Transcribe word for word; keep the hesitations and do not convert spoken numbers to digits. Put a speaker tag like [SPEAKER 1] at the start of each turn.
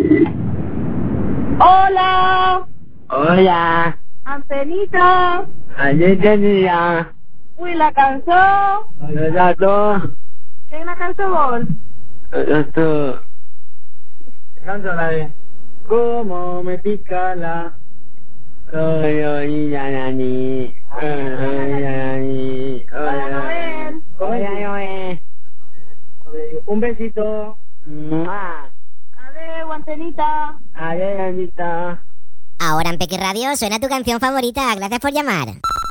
[SPEAKER 1] Hola.
[SPEAKER 2] Hola.
[SPEAKER 1] Antenita.
[SPEAKER 2] Ayer tenía.
[SPEAKER 1] Uy, la cançó.
[SPEAKER 2] Los datos.
[SPEAKER 1] Quina cançó vols?
[SPEAKER 2] Los datos. Canto la de. ¿Cómo me pica la? Oy, oy, ya, ya, ni. Oy, oy, ya, ya, ni.
[SPEAKER 1] Hola, Noel.
[SPEAKER 2] Hola, Noel. Un besito. ¡Mua!
[SPEAKER 1] Adeu, Antenita.
[SPEAKER 2] Adiós, Anita.
[SPEAKER 3] Ahora en Peque Radio suena tu canción favorita. Gracias por llamar.